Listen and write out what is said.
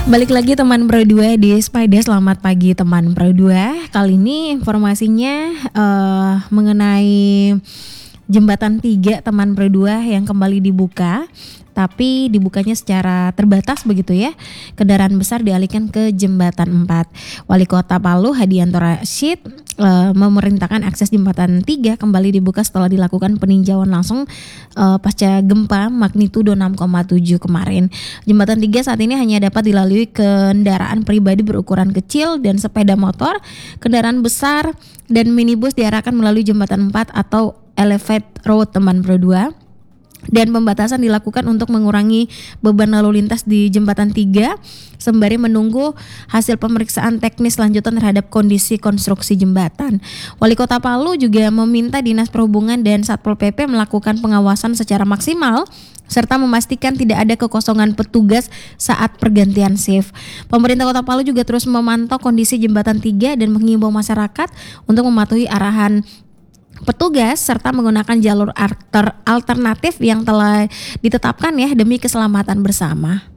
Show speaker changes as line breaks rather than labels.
Balik lagi teman Pro 2 di Sepeda. Selamat pagi teman Pro 2. Kali ini informasinya mengenai Jembatan 3 teman Pro 2 yang kembali dibuka, tapi dibukanya secara terbatas begitu ya. Kendaraan besar dialihkan ke Jembatan 4. Wali Kota Palu Hadianto Rashid memerintahkan akses Jembatan 3 kembali dibuka setelah dilakukan peninjauan langsung pasca gempa magnitudo 6,7 kemarin. Jembatan 3 saat ini hanya dapat dilalui kendaraan pribadi berukuran kecil dan sepeda motor. Kendaraan besar dan minibus diarahkan melalui Jembatan 4 atau Elevate Road teman Pro 2. Dan pembatasan dilakukan untuk mengurangi beban lalu lintas di Jembatan 3 sembari menunggu hasil pemeriksaan teknis lanjutan terhadap kondisi konstruksi jembatan. Wali Kota Palu juga meminta Dinas Perhubungan dan Satpol PP melakukan pengawasan secara maksimal serta memastikan tidak ada kekosongan petugas saat pergantian shift. Pemerintah Kota Palu juga terus memantau kondisi Jembatan 3 dan mengimbau masyarakat untuk mematuhi arahan petugas serta menggunakan jalur alternatif yang telah ditetapkan ya demi keselamatan bersama.